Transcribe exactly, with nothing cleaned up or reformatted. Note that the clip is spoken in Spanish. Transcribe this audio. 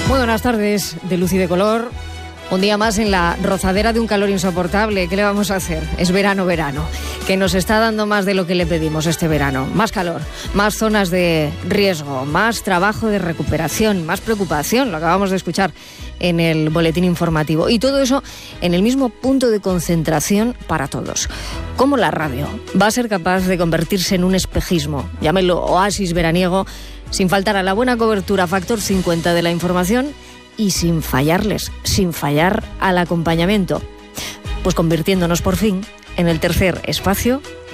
Muy buenas tardes de luz y de color. Un día más en la rozadera de un calor insoportable. ¿Qué le vamos a hacer? Es verano, verano, que nos está dando más de lo que le pedimos este verano. Más calor, más zonas de riesgo, más trabajo de recuperación, más preocupación, lo acabamos de escuchar en el boletín informativo. Y todo eso en el mismo punto de concentración para todos. ¿Cómo la radio va a ser capaz de convertirse en un espejismo, llámelo oasis veraniego, sin faltar a la buena cobertura factor cincuenta de la información y sin fallarles, sin fallar al acompañamiento? Pues convirtiéndonos por fin en el tercer espacio